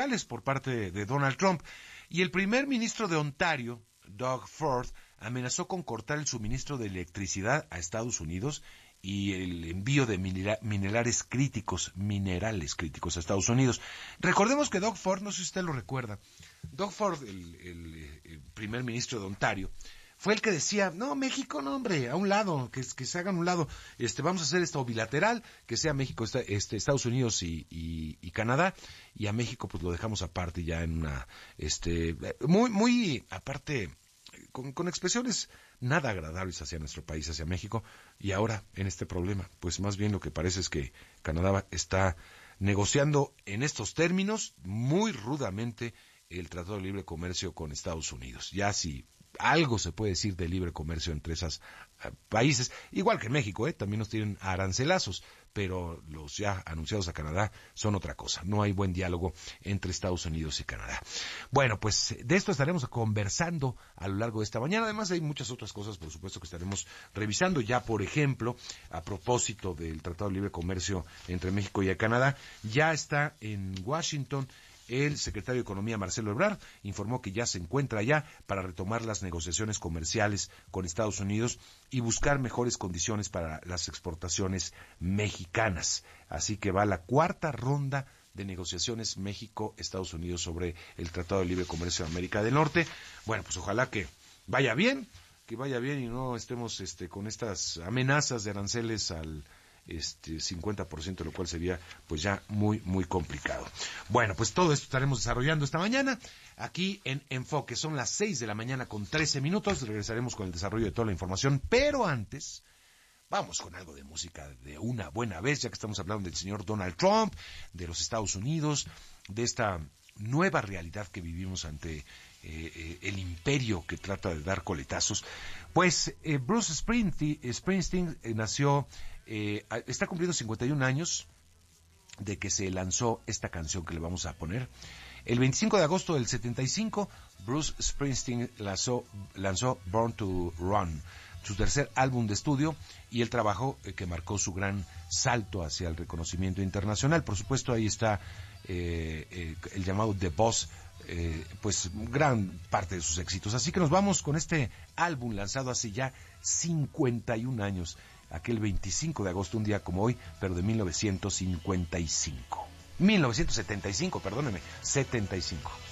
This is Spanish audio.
por parte de Donald Trump. Y el primer ministro de Ontario, Doug Ford, amenazó con cortar el suministro de electricidad a Estados Unidos y el envío de minerales críticos a Estados Unidos. Recordemos que Doug Ford, no sé si usted lo recuerda, Doug Ford, el primer ministro de Ontario, fue el que decía, no, México, no, hombre, a un lado, que se hagan a un lado, vamos a hacer esto bilateral, que sea México, Estados Unidos y Canadá, y a México pues lo dejamos aparte ya en una, muy aparte, con expresiones nada agradables hacia nuestro país, hacia México, y ahora en este problema, pues más bien lo que parece es que Canadá está negociando en estos términos muy rudamente el Tratado de Libre Comercio con Estados Unidos. Ya si algo se puede decir de libre comercio entre esos países, igual que México, también nos tienen arancelazos, pero los ya anunciados a Canadá son otra cosa. No hay buen diálogo entre Estados Unidos y Canadá. Bueno, pues de esto estaremos conversando a lo largo de esta mañana. Además hay muchas otras cosas, por supuesto, que estaremos revisando. Ya, por ejemplo, a propósito del Tratado de Libre Comercio entre México y Canadá, ya está en Washington el secretario de Economía, Marcelo Ebrard, informó que ya se encuentra allá para retomar las negociaciones comerciales con Estados Unidos y buscar mejores condiciones para las exportaciones mexicanas. Así que va la cuarta ronda de negociaciones México-Estados Unidos sobre el Tratado de Libre Comercio de América del Norte. Bueno, pues ojalá que vaya bien y no estemos con estas amenazas de aranceles al 50%, lo cual sería pues ya muy, muy complicado. Bueno, pues todo esto estaremos desarrollando esta mañana aquí en Enfoque. Son las 6 de la mañana con 13 minutos. Regresaremos con el desarrollo de toda la información, pero antes vamos con algo de música de una buena vez, ya que estamos hablando del señor Donald Trump, de los Estados Unidos, de esta nueva realidad que vivimos ante el imperio que trata de dar coletazos. Pues Bruce Springsteen nació, está cumpliendo 51 años de que se lanzó esta canción que le vamos a poner. El 25 de agosto del 75, Bruce Springsteen lanzó Born to Run, su tercer álbum de estudio, y el trabajo que marcó su gran salto hacia el reconocimiento internacional. Por supuesto, ahí está el llamado The Boss, pues gran parte de sus éxitos. Así que nos vamos con este álbum lanzado hace ya 51 años, aquel 25 de agosto, un día como hoy, pero de 1975. 1975, perdóneme, 75.